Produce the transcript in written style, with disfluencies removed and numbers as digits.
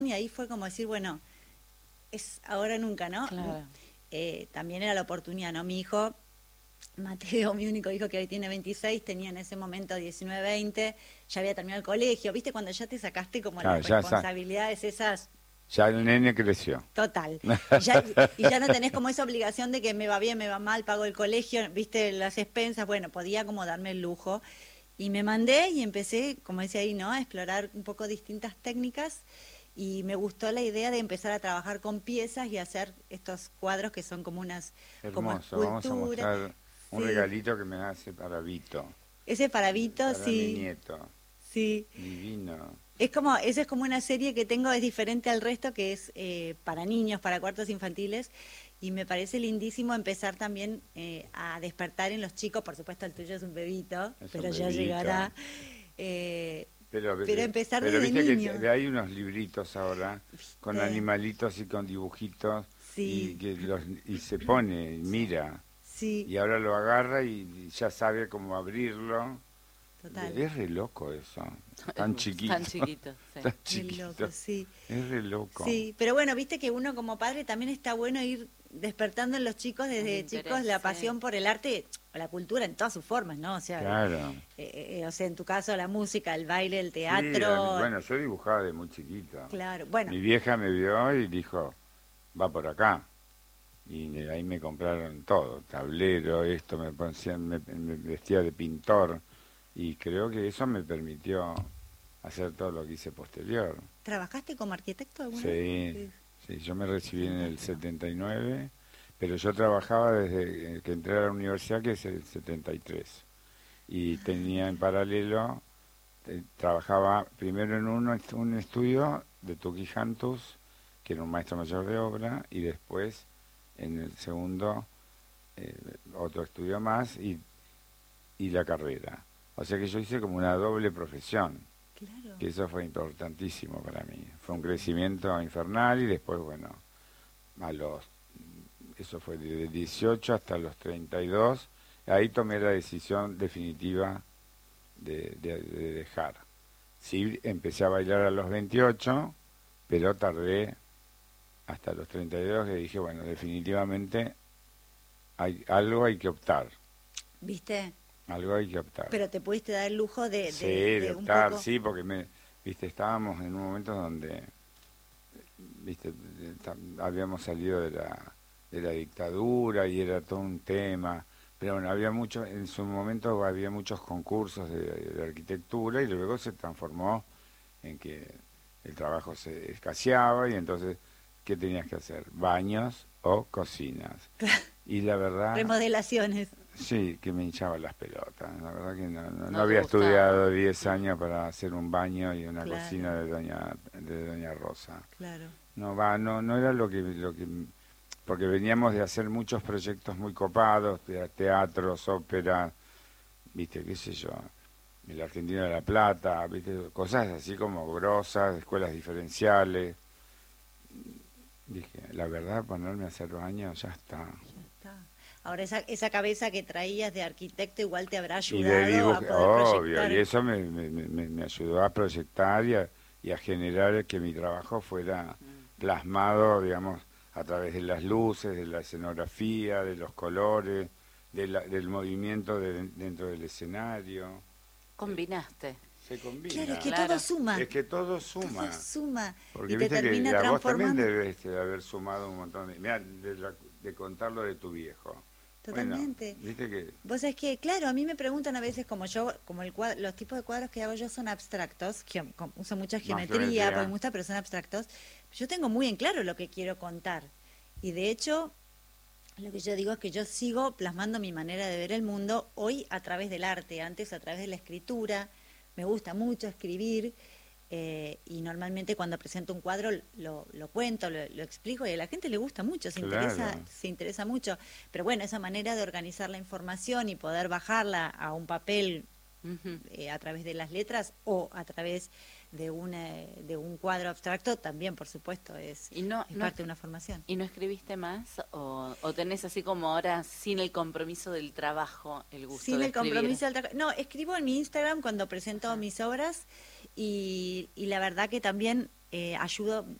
y ahí fue como decir, bueno, es ahora o nunca, ¿no? Claro. También era la oportunidad, ¿no? Mi hijo, Mateo, mi único hijo que hoy tiene 26, tenía en ese momento 19, 20, ya había terminado el colegio, ¿viste? Cuando ya te sacaste como Claro, las responsabilidades esas, ya el nene creció. total. Y ya no tenés como esa obligación de que me va bien, me va mal, pago el colegio, ¿viste? Las expensas, bueno, podía como darme el lujo. Y me mandé y empecé, como decía ahí, ¿no? A explorar un poco distintas técnicas y me gustó la idea de empezar a trabajar con piezas y hacer estos cuadros que son como unas, como Hermoso, vamos a esculturas. mostrar un Sí, regalito que me hace para Vito, ese para Vito, para mi sí, nieto. sí. Divino. Esa es como una serie que tengo, es diferente al resto, que es para niños, para cuartos infantiles, y me parece lindísimo empezar también a despertar en los chicos, por supuesto el tuyo es un bebito, Es pero un ya bebito. llegará, eh, Pero, pero empezar pero desde viste que niños, hay unos libritos ahora con ¿viste? animalitos y con dibujitos y Sí, que y se pone, y mira, sí, y ahora lo agarra y ya sabe cómo abrirlo. total, Es re loco eso, tan chiquito, Tan chiquito, sí. tan muy chiquito, loco, sí. es re loco. Sí, pero bueno, viste que uno como padre también está bueno ir despertando en los chicos El desde chicos interés, la sí. pasión por el arte o la cultura en todas sus formas, ¿no? Claro. O sea, en tu caso la música, el baile, el Sí, teatro, bueno, yo dibujaba de muy chiquito. claro. Bueno, Mi vieja me vio y dijo, va por acá. Y ahí me compraron todo, tablero, esto, me vestía de pintor. Y creo que eso me permitió hacer todo lo que hice posterior. ¿trabajaste como arquitecto alguna vez? Sí, Sí, sí, yo me recibí en el fantástico. 79, pero yo trabajaba desde que entré a la universidad, que es el 73. Y tenía en paralelo, trabajaba primero en un estudio de Tuquijantus, que era un maestro mayor de obra, y después en el segundo eh, otro estudio más y la carrera. O sea que yo hice como una doble profesión, Claro. que eso fue importantísimo para mí. Fue un crecimiento infernal y después, bueno, a los, eso fue de 18 hasta los 32, ahí tomé la decisión definitiva de dejar. Sí, empecé a bailar a los 28, pero tardé hasta los 32 que dije, bueno, definitivamente algo hay que optar, ¿Viste? algo hay que optar. Pero te pudiste dar el lujo Sí, de de un optar, poco... sí, porque viste, estábamos en un momento donde, viste, habíamos salido de la dictadura y era todo un tema, pero bueno, había mucho, en su momento había muchos concursos de arquitectura y luego se transformó en que el trabajo se escaseaba y entonces, ¿qué tenías que hacer? Baños o cocinas. Y la verdad, remodelaciones. sí, que me hinchaba las pelotas. La verdad que no No te había gustaba. estudiado 10 años para hacer un baño y una Claro. cocina de doña Rosa. Claro. No era porque veníamos de hacer muchos proyectos muy copados, teatros, óperas, viste, qué sé yo, el Argentino de la Plata, viste, cosas así como grosas, escuelas diferenciales. Dije, la verdad, ponerme a hacer baños ya está. Ya está. Ahora esa cabeza que traías de arquitecto igual te habrá Y de ayudado a dibujo, poder obvio, y proyectar. eso me ayudó a proyectar y a generar que mi trabajo fuera plasmado, digamos, a través de las luces, de la escenografía, de los colores, del movimiento dentro del escenario. Combinaste. Se combina. Claro, es que Claro. todo suma. Es que todo suma. Todo suma. Porque Y te viste que termina a vos también transformando. debes de haber sumado un montón de... Mirá, de contar lo de tu viejo. Bueno, Totalmente. viste que... Vos sabés que, claro, a mí me preguntan a veces, como yo, como los tipos de cuadros que hago yo son abstractos, que uso mucha geometría, geometría. porque me gusta, pero son abstractos. Yo tengo muy en claro lo que quiero contar. Y de hecho, lo que yo digo es que yo sigo plasmando mi manera de ver el mundo hoy a través del arte, antes a través de la escritura. Me gusta mucho escribir. Y normalmente cuando presento un cuadro lo cuento, lo explico y a la gente le gusta mucho, Claro. se interesa mucho. Pero bueno, esa manera de organizar la información y poder bajarla a un papel Ujú. a través de las letras o a través de un cuadro abstracto también, por supuesto, es ¿Y no, parte de una formación. ¿Y no escribiste más? ¿O tenés así como ahora, sin el compromiso del trabajo, el gusto Sin de el escribir? compromiso no, escribo en mi Instagram cuando presento Ajá. mis obras y la verdad que también ayudo